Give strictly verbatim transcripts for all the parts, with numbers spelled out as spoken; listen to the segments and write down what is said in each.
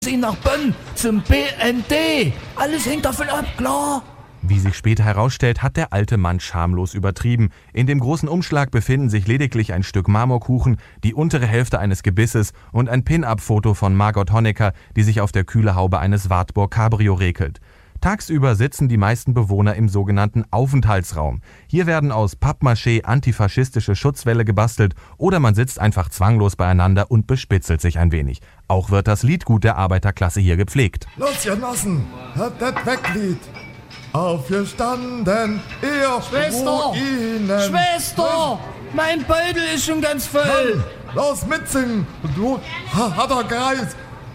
Sie nach Bonn zum B N D. Alles hängt davon ab, klar. Wie sich später herausstellt, hat der alte Mann schamlos übertrieben. In dem großen Umschlag befinden sich lediglich ein Stück Marmorkuchen, die untere Hälfte eines Gebisses und ein Pin-Up-Foto von Margot Honecker, die sich auf der Kühlerhaube eines Wartburg Cabrio regelt. Tagsüber sitzen die meisten Bewohner im sogenannten Aufenthaltsraum. Hier werden aus Pappmaché antifaschistische Schutzwälle gebastelt oder man sitzt einfach zwanglos beieinander und bespitzelt sich ein wenig. Auch wird das Liedgut der Arbeiterklasse hier gepflegt. Los, Genossen, hört das Weglied. Aufgestanden, ihr Schwester! Ruinen. Schwester! Mein Beutel ist schon ganz voll. Los, mitsingen, du harter Kreis.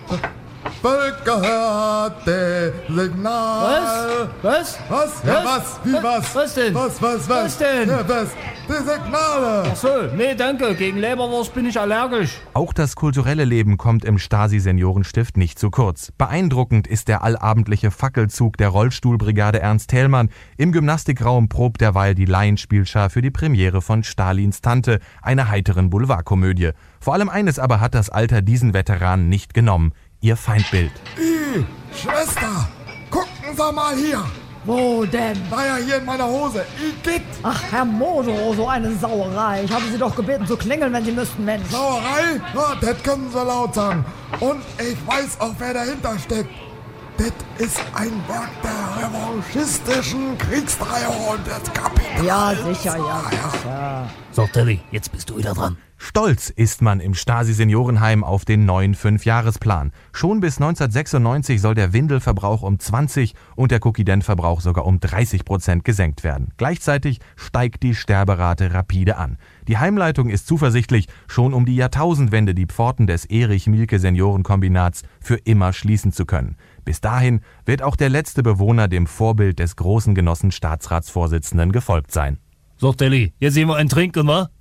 Völkerhörte Signal. Was? Was? Was? Ja, was? Wie was? Was denn? Was, was, was? Was denn? Ja, was? Die Signale. Ach so, nee, danke. Gegen Leberwurst bin ich allergisch. Auch das kulturelle Leben kommt im Stasi-Seniorenstift nicht zu kurz. Beeindruckend ist der allabendliche Fackelzug der Rollstuhlbrigade Ernst Thälmann. Im Gymnastikraum probt derweil die Laienspielschar für die Premiere von Stalins Tante, einer heiteren Boulevardkomödie. Vor allem eines aber hat das Alter diesen Veteranen nicht genommen: ihr Feindbild. I, Schwester, gucken Sie mal hier. Wo denn? War ja hier in meiner Hose. Igitt. Ach, Herr Modo, so eine Sauerei. Ich habe Sie doch gebeten zu klingeln, wenn Sie müssten, Mensch. Sauerei? Ja, das können Sie laut sagen. Und ich weiß auch, wer dahinter steckt. Das ist ein Werk der revanchistischen Kriegstreiber und des Kapitals. Ja, sicher, ja, sicher. So, Tilly, jetzt bist du wieder dran. Stolz ist man im Stasi-Seniorenheim auf den neuen Fünfjahresplan. Schon bis neunzehnhundertsechsundneunzig soll der Windelverbrauch um zwanzig und der Cookie-Dent-Verbrauch sogar um dreißig Prozent gesenkt werden. Gleichzeitig steigt die Sterberate rapide an. Die Heimleitung ist zuversichtlich, schon um die Jahrtausendwende die Pforten des Erich-Mielke-Seniorenkombinats für immer schließen zu können. Bis dahin wird auch der letzte Bewohner dem Vorbild des großen Genossenstaatsratsvorsitzenden gefolgt sein. So, Tilly, jetzt sehen wir einen Trinken, wa?